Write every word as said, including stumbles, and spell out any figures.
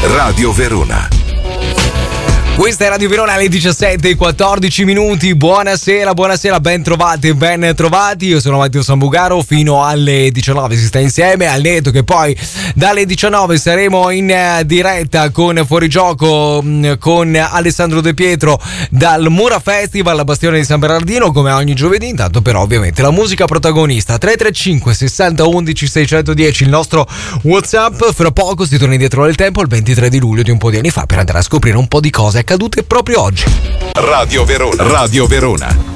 Radio Verona. Questa è Radio Verona alle diciassette e quattordici minuti. Buonasera, buonasera, ben trovate, ben trovati. Io sono Matteo Sambugaro, fino alle diciannove si sta insieme. Al netto che poi dalle diciannove saremo in diretta con Fuorigioco con Alessandro De Pietro dal Mura Festival a Bastione di San Bernardino, come ogni giovedì. Intanto però ovviamente la musica protagonista. Tre tre cinque sessanta undici seicentodieci il nostro WhatsApp. Fra poco si torna indietro nel tempo, il ventitré di luglio di un po' di anni fa, per andare a scoprire un po' di cose accadute proprio oggi. Radio Verona. Radio Verona.